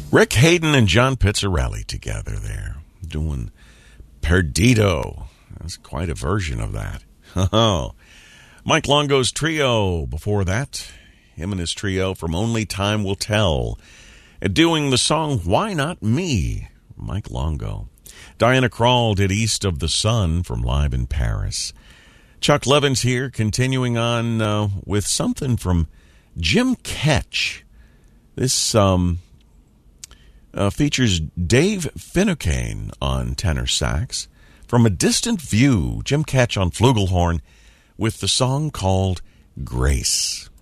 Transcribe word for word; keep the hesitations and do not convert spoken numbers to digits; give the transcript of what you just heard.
Rick Hayden and John Pizzarelli together there, doing Perdido. That's quite a version of that. Mike Longo's trio before that. Him and his trio from Only Time Will Tell. Doing the song Why Not Me? Mike Longo. Diana Krall did East of the Sun from Live in Paris. Chuck Levins here, continuing on uh, with something from Jim Ketch. This um, uh, features Dave Finucane on tenor sax. From A Distant View, Jim Ketch on flugelhorn with the song called Grace.